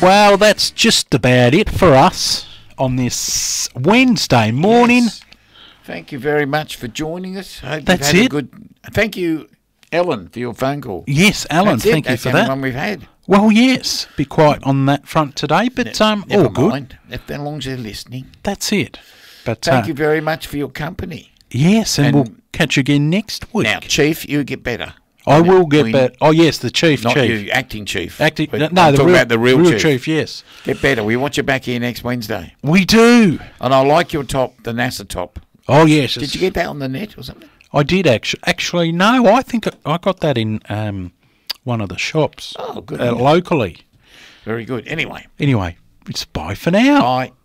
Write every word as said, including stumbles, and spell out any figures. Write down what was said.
Well, that's just about it for us on this Wednesday morning. Yes. Thank you very much for joining us. I hope That's you've had it. A good. Thank you, Ellen, for your phone call. Yes, Alan, That's it. thank you That's for the only that. one we've had. Well, yes, be quiet on that front today, but um, Never all good. mind. If as long as they're listening. That's it. But Thank uh, you very much for your company. yes, and, And- we'll catch you again next week. Now, Chief, you get better. I Now, will get we- better. Oh, yes, the chief, Not chief. you, acting chief. Acting, But no, I'm the talking real, about the real, chief. yes. Get better. We want you back here next Wednesday. We do. And I like your top, the NASA top. Oh, yes. Did you get that on the net or something? I did actually. Actually, no, I think I got that in um, one of the shops Oh, good. uh, locally. Very good. Anyway, Anyway, it's bye for now. bye.